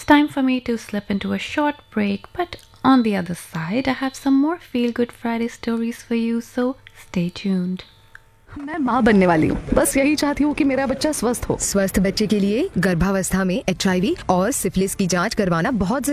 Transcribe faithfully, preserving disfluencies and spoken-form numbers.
time for me to slip into a short break, but on the other side, I have some more Feel Good Friday stories for you, so stay tuned. मैं माँ बनने वाली हूँ, बस यही चाहती हूँ कि मेरा बच्चा स्वस्थ हो। स्वस्थ बच्चे के लिए गर्भावस्था में एच आई वी और सिफिलिस की जांच करवाना बहुत